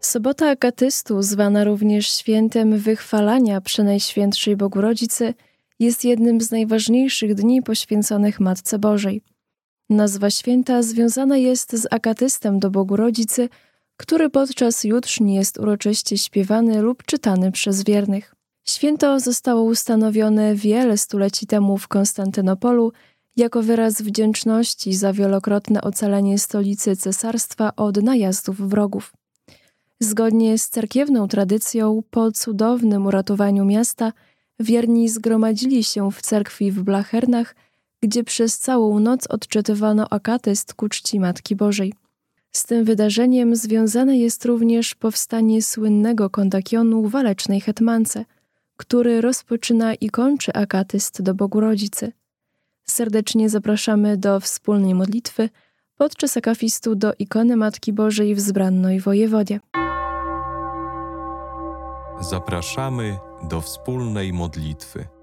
Sobota Akatystu, zwana również świętem wychwalania Przenajświętszej Bogorodzicy, jest jednym z najważniejszych dni poświęconych Matce Bożej. Nazwa święta związana jest z akatystem do Bogorodzicy, który podczas jutrzni jest uroczyście śpiewany lub czytany przez wiernych. Święto zostało ustanowione wiele stuleci temu w Konstantynopolu jako wyraz wdzięczności za wielokrotne ocalenie stolicy cesarstwa od najazdów wrogów. Zgodnie z cerkiewną tradycją, po cudownym uratowaniu miasta, wierni zgromadzili się w cerkwi w Blachernach, gdzie przez całą noc odczytywano akatyst ku czci Matki Bożej. Z tym wydarzeniem związane jest również powstanie słynnego kondakionu w Walecznej Hetmance, który rozpoczyna i kończy akatyst do Bogorodzicy. Serdecznie zapraszamy do wspólnej modlitwy podczas akafistu do ikony Matki Bożej w Zbrannej Wojewodzie. Zapraszamy do wspólnej modlitwy.